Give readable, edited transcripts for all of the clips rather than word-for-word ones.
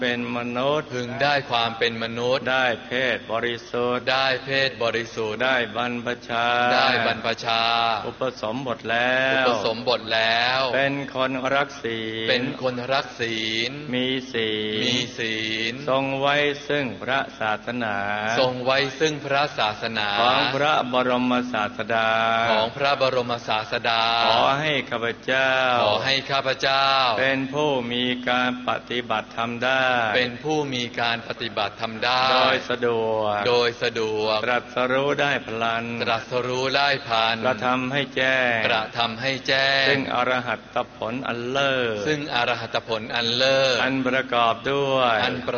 เป็นมนุษย์พึงได้ความเป็นมนุษย์ได้เพศบริสุทธิ์ได้เพศบริสุทธิ์ได้บรรพชาได้บรรพชาอุปสมบทแล้วอุปสมบทแล้วเป็นคนรักศีลเป็นคนรักศีลมีศีลมีศีลทรงไว้ซึ่งพระศาสนาทรงไว้ซึ่งพระศาสนาของพระบรมศาสดาของพระบรมศาสดาขอให้ข้าพเจ้าขอให้ข้าพเจ้าเป็นผู้มีการปฏิบัติธรรมได้เป็นผู้มีการปฏิบัติธรรมได้โดยสะดวกตรัสรู้ได้พลันตรัสรู้ได้พันกระทำให้แจ้งกระทำให้แจ้งซึ่งอรหัตผลอันเลิศซึ่งอรหัตผลอันเลิศอันประกอบด้วย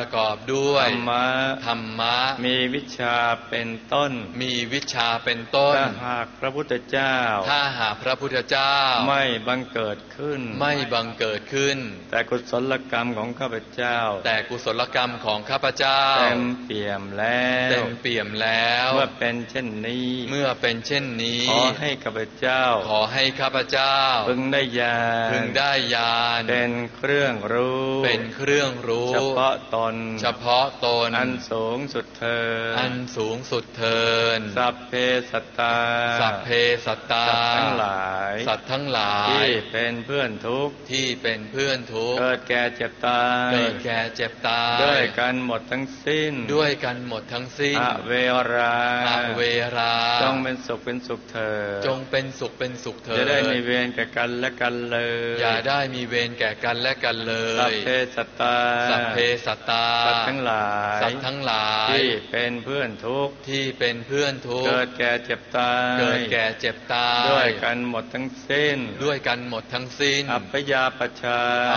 ธรรมะมีวิชาเป็นต้นมีวิชาเป็นต้นถ้าหากพระพุทธเจ้าไม่บังเกิดขึ้นแต่กุศลกรรมของข้าพเจ้าเต็มเปี่ยมแล้วเมื่อเป็นเช่นนี้ขอให้ข้าพเจ้าพึงได้ญาณเป็นเครื่องรู้เฉพาะตนอันสูงสุดเถิดสัพเพสัตตาสัตว์ทั้งหลายที่เป็นเพื่อนทุกข์เกิดแก่เจ็บตายด้วยกันหมดทั้งสิ้นอเวราจงเป็นสุขเป็นสุขเถิดจะได้มีเวรแก่กันและกันเลยอย่าได้มีเวรแก่กันและกันเลยสัพเพสัตตาสัตว์ทั้งหลายที่เป็นเพื่อนทุกข์เกิดแก่เจ็บตายด้วยกันหมดทั้งสิ้นอัปปยาปัชชา